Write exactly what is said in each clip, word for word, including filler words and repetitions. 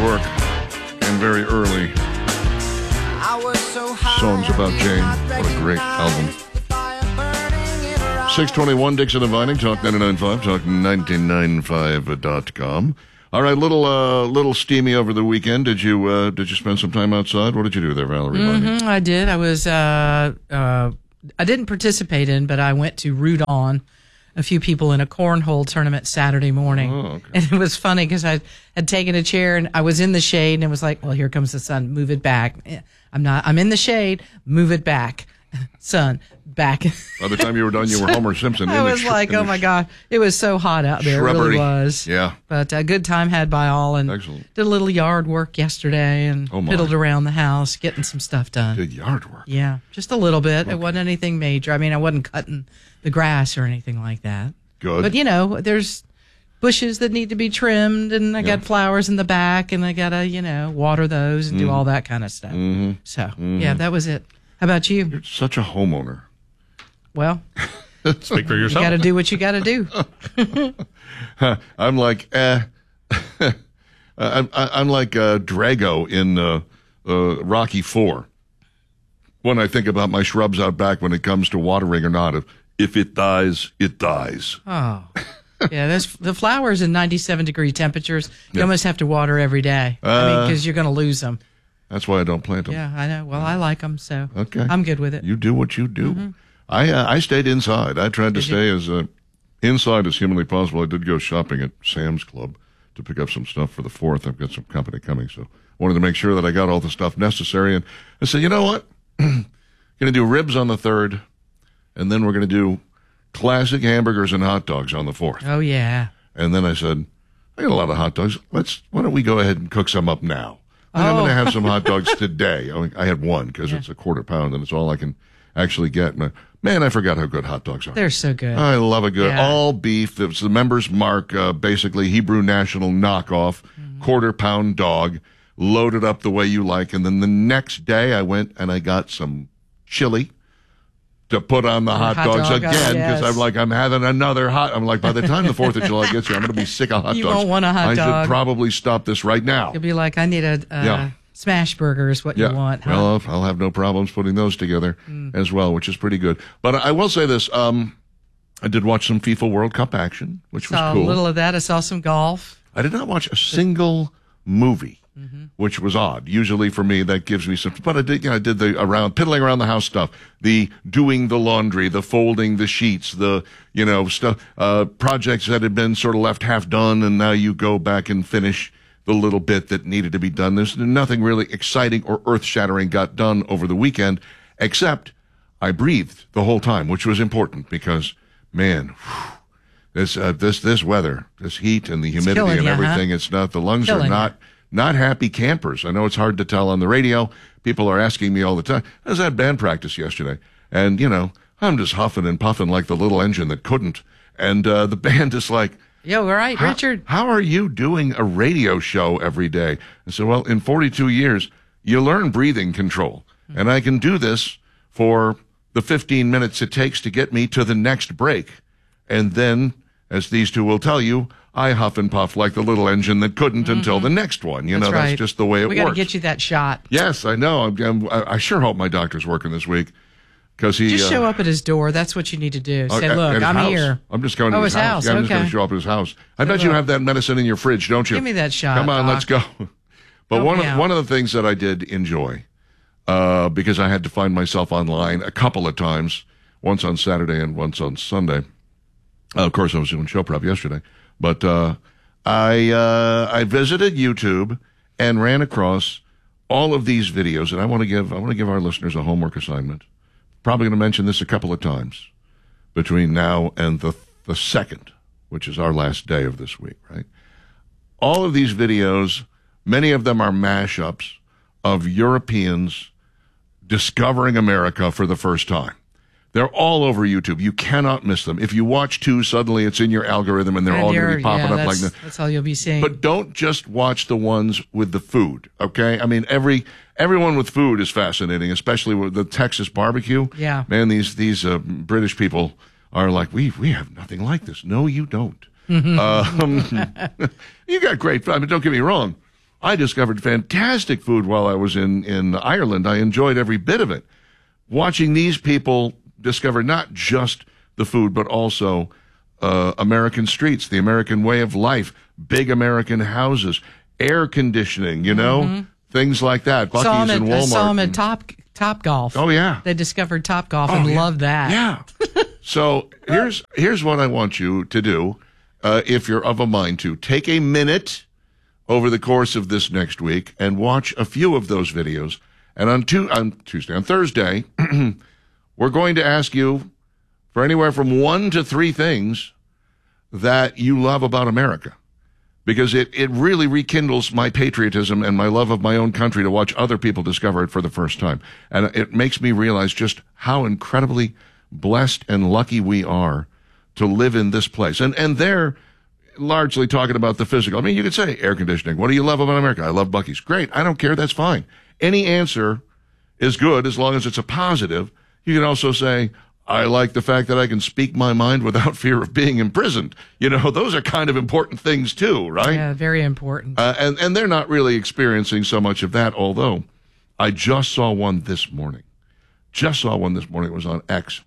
work and very early. Songs about Jane. What a great album. six twenty-one Dixon and Vining, Talk ninety-nine point five, Talk ninety-nine point five dot com. All right, little uh, little steamy over the weekend. Did you uh, did you spend some time outside? What did you do there, Valerie? Mm-hmm, I did. I was uh, uh, I didn't participate in, but I went to root on a few people in a cornhole tournament Saturday morning. Oh, okay. And it was funny because I had taken a chair and I was in the shade and it was like, well, here comes the sun. Move it back. I'm not. I'm in the shade. Move it back. Sun, back. By the time you were done, you were Homer Simpson. I in was the sh- like, oh, my God. It was so hot out there. Shrubbery. It really was. Yeah. But a good time had by all. And Excellent. did a little yard work yesterday and Oh, my. fiddled around the house, getting some stuff done. Did yard work. Yeah, just a little bit. Okay. It wasn't anything major. I mean, I wasn't cutting the grass or anything like that. Good. But, you know, there's bushes that need to be trimmed, and I Yeah. got flowers in the back, and I got to, you know, water those and Mm. do all that kind of stuff. Mm-hmm. So, Mm-hmm. yeah, that was it. How about you? You're such a homeowner. Well, speak for yourself. You got to do what you got to do. I'm like, eh. I'm, I'm like uh, Drago in uh, uh, Rocky Four. When I think about my shrubs out back when it comes to watering or not, if, if it dies, it dies. Oh, yeah. There's the flowers in ninety-seven degree temperatures. You Yeah. almost have to water every day. I mean, Uh, because you're going to lose them. That's why I don't plant them. Yeah, I know. Well, I like them, so Okay. I'm good with it. You do what you do. Mm-hmm. I uh, I stayed inside. I tried to Did stay you? as uh, inside as humanly possible. I did go shopping at Sam's Club to pick up some stuff for the fourth. I've got some company coming, so wanted to make sure that I got all the stuff necessary. And I said, you know what? Going to do ribs on the third, and then we're going to do classic hamburgers and hot dogs on the fourth. Oh, yeah. And then I said, I got a lot of hot dogs. Let's. Why don't we go ahead and cook some up now? And I'm Oh. going to have some hot dogs today. I, mean, I had one because Yeah. it's a quarter pound, and it's all I can actually get. Man, I forgot how good hot dogs are. They're so good. I love a good Yeah. all beef. It's the Members Mark, uh, basically Hebrew National knockoff, Mm-hmm. quarter pound dog, loaded up the way you like. And then the next day, I went and I got some chili to put on the hot, hot dogs dog, again because yes. I'm like, I'm having another hot. I'm like, by the time the fourth of July gets here, I'm going to be sick of hot You dogs. won't want a hot I dog. should probably stop this right now. You'll be like, I need a uh, Yeah. smash burger is what Yeah, you want. Huh? well, I'll, I'll have no problems putting those together Mm. as well, which is pretty good. But I will say this: um, I did watch some FIFA World Cup action, which saw was cool. a little of that. I saw some golf. I did not watch a single movie, Mm-hmm. which was odd. Usually for me, that gives me some. But I did, you know, I did the around piddling around the house stuff, the doing the laundry, the folding the sheets, the you know stuff, uh, projects that had been sort of left half done, and now you go back and finish the little bit that needed to be done. There's nothing really exciting or earth-shattering got done over the weekend, except I breathed the whole time, which was important because, man, whew, this uh, this this weather, this heat and the humidity killing and you, everything, huh? it's not, the lungs Killing are you. not not happy campers. I know it's hard to tell on the radio. People are asking me all the time. I was at band practice yesterday, and, you know, I'm just huffing and puffing like the little engine that couldn't. And uh, the band is like, Yo, all right, how, Richard. how are you doing a radio show every day? I said, well, in forty-two years, you learn breathing control. And I can do this for the fifteen minutes it takes to get me to the next break. And then, as these two will tell you, I huff and puff like the little engine that couldn't mm-hmm. until the next one. You That's know, right. that's just the way it we works. We got to get you that shot. Yes, I know. I'm, I'm, I sure hope my doctor's working this week. Because he Just uh, show up at his door. That's what you need to do. Say, at- look, at his I'm house. here. I'm just going to Oh, his, his house. house, Yeah, I'm just going okay. to show up at his house. I Say, bet you look. have that medicine in your fridge, don't you? Give me that shot, Come on, Doc. let's go. But Help one me of out. one of the things that I did enjoy, uh, because I had to find myself online a couple of times, once on Saturday and once on Sunday. Uh, of course, I was doing show prep yesterday, but uh, I uh, I visited YouTube and ran across all of these videos, and I want to give I want to give our listeners a homework assignment. Probably going to mention this a couple of times between now and the the second, which is our last day of this week, right? All of these videos, many of them are mashups of Europeans discovering America for the first time. They're all over YouTube. You cannot miss them. If you watch two, suddenly it's in your algorithm and they're And all going to you're- be popping yeah, up like that's, that. That's all you'll be seeing. But don't just watch the ones with the food, okay? I mean, every everyone with food is fascinating, especially with the Texas barbecue. Yeah. Man, these these uh, British people are like, we we have nothing like this. No, you don't. um, you got great food. I mean, don't get me wrong. I discovered fantastic food while I was in, in Ireland. I enjoyed every bit of it. Watching these people discover not just the food, but also uh, American streets, the American way of life, big American houses, air conditioning, you know, mm-hmm. things like that. Buc-ee's saw and at, Walmart. I saw them at Top Top Golf. Oh, yeah. They discovered Top Golf oh, and yeah. loved that. Yeah. So here's here's what I want you to do, uh, if you're of a mind to. Take a minute over the course of this next week and watch a few of those videos. And on, tu- on Tuesday, on Thursday, we're going to ask you for anywhere from one to three things that you love about America. Because it, it really rekindles my patriotism and my love of my own country to watch other people discover it for the first time. And it makes me realize just how incredibly blessed and lucky we are to live in this place. And and they're largely talking about the physical. I mean, you could say air conditioning. What do you love about America? I love Buc-ee's. Great. I don't care. That's fine. Any answer is good as long as it's a positive. You can also say, I like the fact that I can speak my mind without fear of being imprisoned. You know, those are kind of important things too, right? Yeah, very important. Uh, and, and they're not really experiencing so much of that, although I just saw one this morning. Just saw one this morning. It was on X.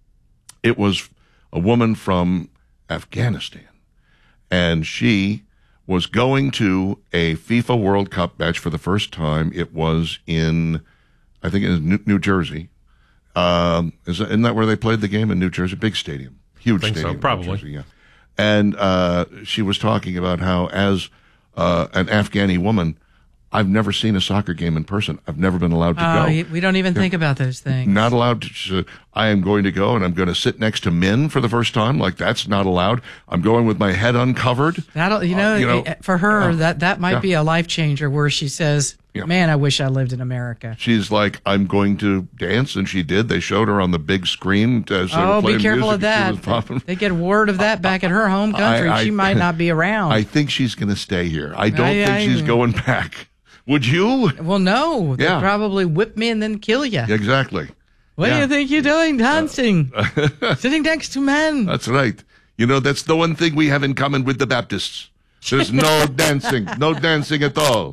It was a woman from Afghanistan, and she was going to a FIFA World Cup match for the first time. It was in, I think, in New, New Jersey. Um, is that, isn't that where they played the game in New Jersey? Big stadium, huge I think stadium. So, probably. New Jersey, yeah. And uh, she was talking about how, as uh, an Afghani woman, I've never seen a soccer game in person. I've never been allowed to oh, go. We don't even think about those things. Not allowed to. I am going to go, and I'm going to sit next to men for the first time. Like, that's not allowed. I'm going with my head uncovered. That'll, you know, uh, you know for her, uh, that, that might yeah. be a life changer where she says, Yeah. man, I wish I lived in America. She's like, I'm going to dance, and she did. They showed her on the big screen. To sort oh, of play be careful music, of that. and she was popping. They get word of that back at her home country. I, I, she might not be around. I think she's going to stay here. I don't I, think I, she's going back. Would you? Well, no. They'd Yeah. probably whip me and then kill you. Exactly. What Yeah. do you think you're doing? Dancing. Sitting next to men. That's right. You know, that's the one thing we have in common with the Baptists. There's no dancing. No dancing at all.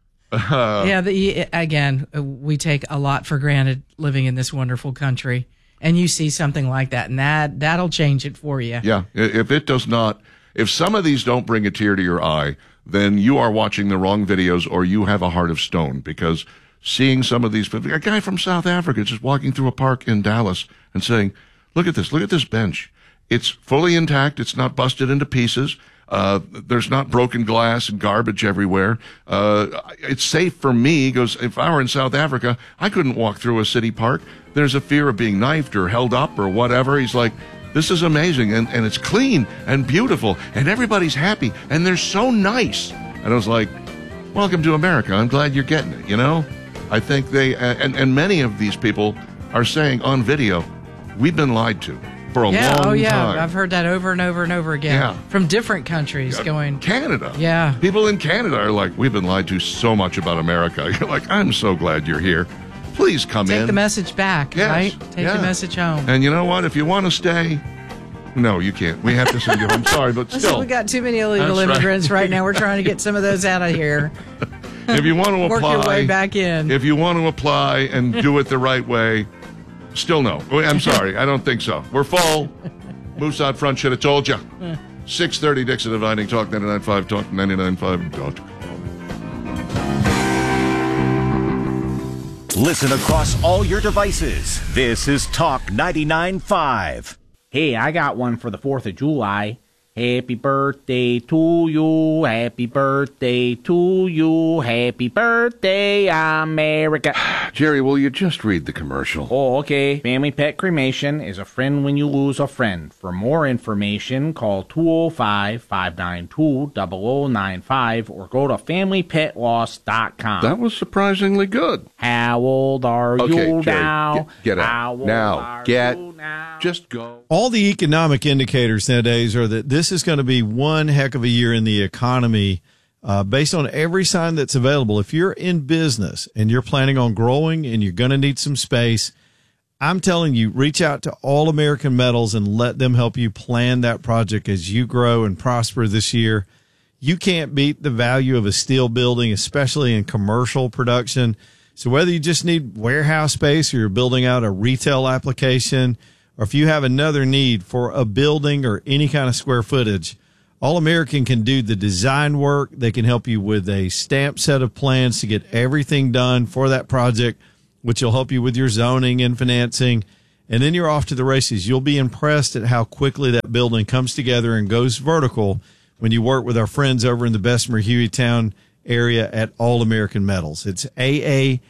Uh, yeah, the, again, we take a lot for granted living in this wonderful country. And you see something like that, and that, that'll change it for you. Yeah. If it does not, if some of these don't bring a tear to your eye, then you are watching the wrong videos or you have a heart of stone, because seeing some of these, a guy from South Africa just walking through a park in Dallas and saying, look at this, look at this bench. It's fully intact. It's not busted into pieces. Uh, there's not broken glass and garbage everywhere. Uh, it's safe for me. He goes, if I were in South Africa, I couldn't walk through a city park. There's a fear of being knifed or held up or whatever. He's like, this is amazing, and, and it's clean and beautiful, and everybody's happy, and they're so nice. And I was like, welcome to America. I'm glad you're getting it, you know? I think they, and, and many of these people are saying on video, we've been lied to for a yeah, long oh yeah, time. I've heard that over and over and over again Yeah. from different countries Yeah, going. Canada. Yeah. People in Canada are like, we've been lied to so much about America. You're like, I'm so glad you're here. Please come Take in. the message back, Yes, right? Take yeah. the message home. And you know what? If you want to stay, no, you can't. We have to send you home. Sorry, but Listen, still. we got too many illegal That's right. immigrants right. now. We're trying to get some of those out of here. If you want to Work apply, your way back in. If you want to apply and do it the right way, still no. I'm sorry. I don't think so. We're full. Moose out front should have told you. six thirty Dixon Dividing Talk ninety-nine point five, Talk ninety-nine point five. Don't. Listen across all your devices. This is Talk ninety-nine point five. Hey, I got one for the fourth of July. Happy birthday to you, happy birthday to you, happy birthday, America. Jerry, will you just read the commercial? Oh, okay. Family Pet Cremation is a friend when you lose a friend. For more information, call two oh five, five nine two, zero zero nine five or go to family pet loss dot com. That was surprisingly good. How old are Okay, you Jerry, now? get- get out. How old Now, are get- you now? Just go. All the economic indicators nowadays are that this is going to be one heck of a year in the economy, uh, based on every sign that's available. If you're in business and you're planning on growing and you're going to need some space, I'm telling you, reach out to All American Metals and let them help you plan that project as you grow and prosper this year. you can't beat the value of a steel building, especially in commercial production. So whether you just need warehouse space or you're building out a retail application, or if you have another need for a building or any kind of square footage, All American can do the design work. They can help you with a stamped set of plans to get everything done for that project, which will help you with your zoning and financing. And then you're off to the races. You'll be impressed at how quickly that building comes together and goes vertical when you work with our friends over in the Bessemer Hueytown area at All American Metals. It's A A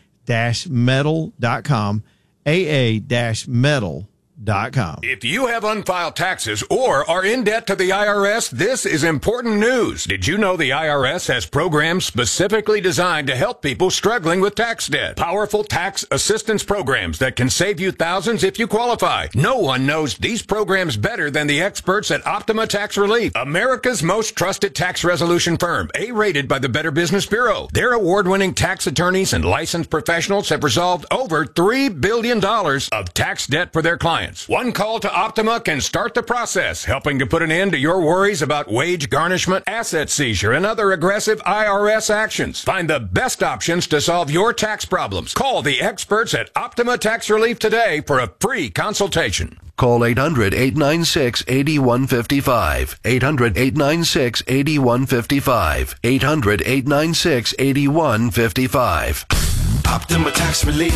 metal dot com, A A metal dot com. If you have unfiled taxes or are in debt to the I R S, this is important news. Did you know the I R S has programs specifically designed to help people struggling with tax debt? Powerful tax assistance programs that can save you thousands if you qualify. No one knows these programs better than the experts at Optima Tax Relief, America's most trusted tax resolution firm, A-rated by the Better Business Bureau. Their award-winning tax attorneys and licensed professionals have resolved over three billion dollars of tax debt for their clients. One call to Optima can start the process, helping to put an end to your worries about wage garnishment, asset seizure, and other aggressive I R S actions. Find the best options to solve your tax problems. Call the experts at Optima Tax Relief today for a free consultation. Call eight hundred, eight nine six, eight one five five. eight hundred, eight nine six, eight one five five. eight hundred, eight nine six, eight one five five. Optima Tax Relief.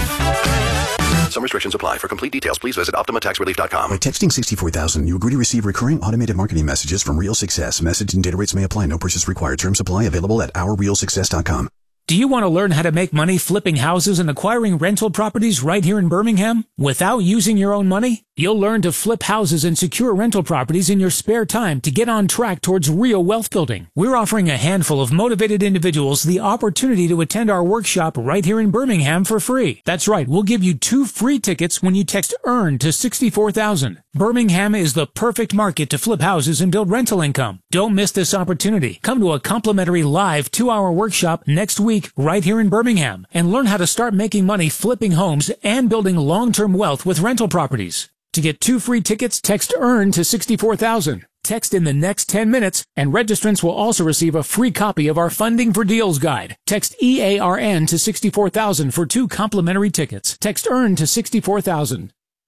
Some restrictions apply. For complete details, please visit Optima Tax Relief dot com. By texting sixty-four thousand, you agree to receive recurring automated marketing messages from Real Success. Message and data rates may apply. No purchase required. Terms apply. Available at our real success dot com. Do you want to learn how to make money flipping houses and acquiring rental properties right here in Birmingham without using your own money? You'll learn to flip houses and secure rental properties in your spare time to get on track towards real wealth building. We're offering a handful of motivated individuals the opportunity to attend our workshop right here in Birmingham for free. That's right, we'll give you two free tickets when you text EARN to sixty-four thousand. Birmingham is the perfect market to flip houses and build rental income. Don't miss this opportunity. Come to a complimentary live two-hour workshop next week right here in Birmingham and learn how to start making money flipping homes and building long-term wealth with rental properties. To get two free tickets, text EARN to sixty-four thousand. Text in the next ten minutes, and registrants will also receive a free copy of our Funding for Deals guide. Text E A R N to sixty-four thousand for two complimentary tickets. Text EARN to sixty-four thousand.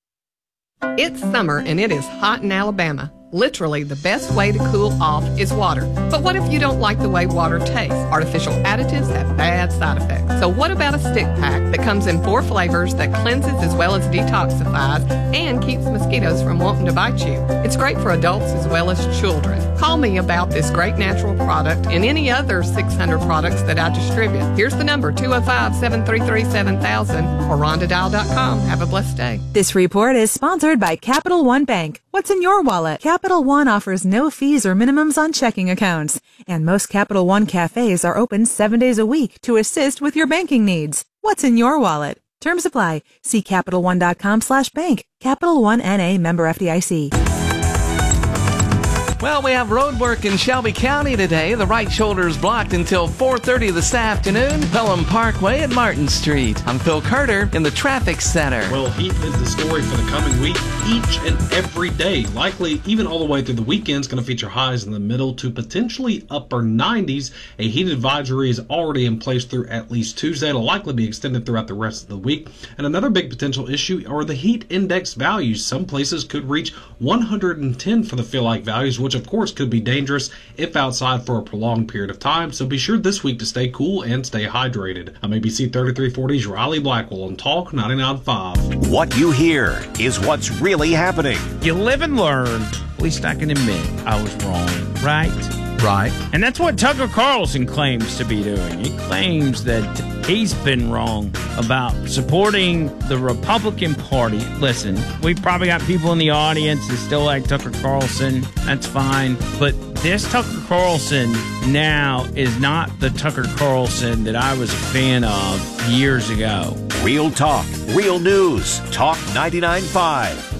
It's summer and it is hot in Alabama. Literally, the best way to cool off is water. But what if you don't like the way water tastes? Artificial additives have bad side effects. So what about a stick pack that comes in four flavors that cleanses as well as detoxifies and keeps mosquitoes from wanting to bite you? It's great for adults as well as children. Call me about this great natural product and any other six hundred products that I distribute. Here's the number, two oh five, seven three three, seven thousand or rhonda dial dot com. Have a blessed day. This report is sponsored by Capital One Bank. What's in your wallet? Capital One offers no fees or minimums on checking accounts, and most Capital One cafes are open seven days a week to assist with your banking needs. What's in your wallet? Terms apply. See Capital One dot com slash bank. Capital One N A, member F D I C. Well, we have road work in Shelby County today. The right shoulder is blocked until four thirty this afternoon. Pelham Parkway at Martin Street. I'm Phil Carter in the Traffic Center. Well, heat is the story for the coming week, each and every day. Likely, even all the way through the weekend, is going to feature highs in the middle to potentially upper nineties. A heat advisory is already in place through at least Tuesday. It'll likely be extended throughout the rest of the week. And another big potential issue are the heat index values. Some places could reach one hundred ten for the feel-like values, which of course could be dangerous if outside for a prolonged period of time. So be sure this week to stay cool and stay hydrated. I'm A B C thirty-three forty's Riley Blackwell on Talk ninety-nine point five. What you hear is what's really happening. You live and learn. At least I can admit I was wrong, right? Right. And that's what Tucker Carlson claims to be doing. He claims that he's been wrong about supporting the Republican Party. Listen, we've probably got people in the audience that still like Tucker Carlson. That's fine. But this Tucker Carlson now is not the Tucker Carlson that I was a fan of years ago. Real talk, real news. Talk ninety-nine point five.